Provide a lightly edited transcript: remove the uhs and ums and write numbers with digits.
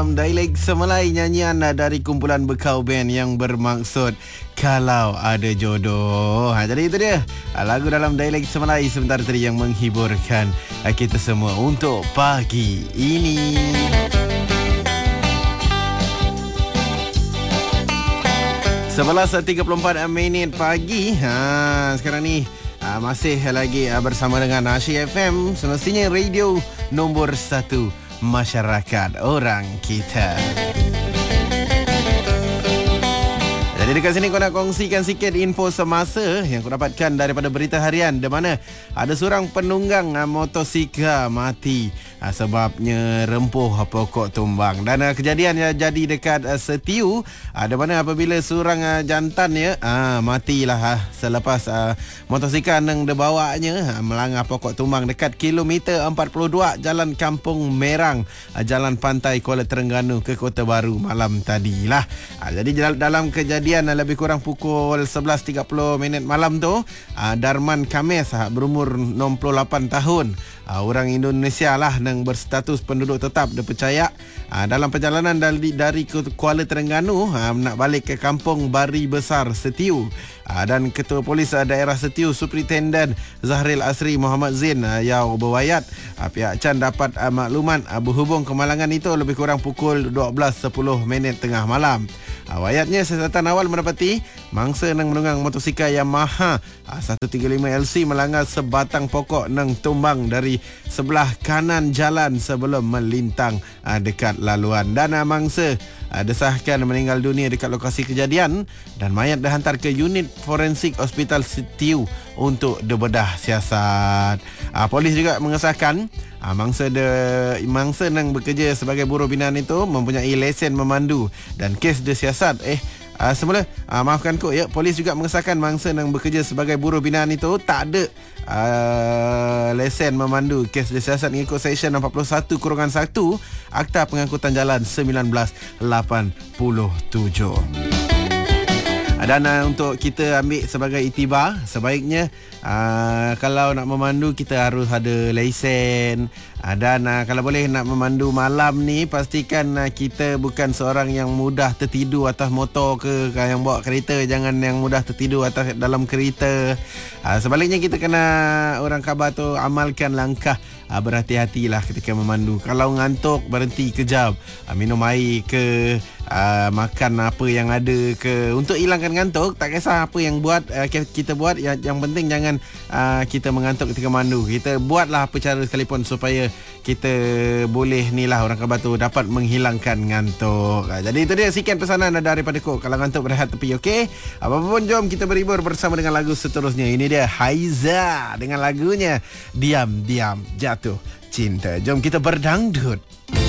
dalam dialek Semelai, nyanyian dari kumpulan Bekau Band yang bermaksud Kalau Ada Jodoh. Jadi itu dia lagu dalam dialek Semelai sebentar tadi yang menghiburkan kita semua untuk pagi ini. 11.34 pagi. Sekarang ni masih lagi bersama dengan Asyik FM, semestinya radio nombor 1 masyarakat orang kita. Jadi dekat sini kau nak kongsikan sikit info semasa yang kau dapatkan daripada berita harian, di mana ada seorang penunggang motosikal mati sebabnya rempuh pokok tumbang. Dan kejadian yang jadi dekat Setiu, di mana apabila seorang jantan matilah selepas motosikal yang dibawanya melanggar pokok tumbang dekat kilometer 42 Jalan Kampung Merang, Jalan Pantai Kuala Terengganu ke Kota Baru malam tadilah. Jadi dalam kejadian lebih kurang pukul 11.30 malam tu, Darman Kames berumur 68 tahun, orang Indonesia lah yang berstatus penduduk tetap, dipercaya dalam perjalanan dari Kuala Terengganu nak balik ke Kampung Bari Besar Setiu. Dan Ketua Polis Daerah Setiu Superintendent Zahril Asri Muhammad Zain yang berwayat pihak Can dapat maklumat berhubung kemalangan itu lebih kurang pukul 12.10 tengah malam. Wayatnya siasatan awal mendapati mangsa nang menunggang motosikal Yamaha 135LC melanggar sebatang pokok nang tumbang dari sebelah kanan jalan sebelum melintang dekat laluan. Dan mangsa disahkan meninggal dunia dekat lokasi kejadian dan mayat dihantar ke unit forensik Hospital Setiu untuk dibedah siasat. Polis juga mengesahkan mangsa yang bekerja sebagai buruh binaan itu mempunyai lesen memandu dan kes disiasat. Semula maafkan kok ya, polis juga mengesahkan mangsa yang bekerja sebagai buruh binaan itu tak ada lesen memandu. Kes disiasat mengikut Seksyen 41-1 Akta Pengangkutan Jalan 1987. Dan untuk kita ambil sebagai iktibar, sebaiknya kalau nak memandu kita harus ada lesen. Dan kalau boleh nak memandu malam ni, pastikan kita bukan seorang yang mudah tertidur atas motor ke, yang bawa kereta jangan yang mudah tertidur atas dalam kereta. Sebaliknya kita kena, orang khabar tu, amalkan langkah berhati-hatilah ketika memandu. Kalau ngantuk, berhenti kejap, minum air ke, makan apa yang ada ke, untuk hilangkan ngantuk. Tak kisah apa yang kita buat, yang penting jangan kita mengantuk ketika mandu. Kita buatlah apa cara sekalipun supaya kita boleh orang khabar tu dapat menghilangkan ngantuk. Jadi itu dia sekian pesanan daripada Ko. Kalau ngantuk berehat tepi, okey. Apapun, jom kita berhibur bersama dengan lagu seterusnya. Ini dia Haiza dengan lagunya Diam-Diam Jatuh Cinta. Jom kita berdangdut.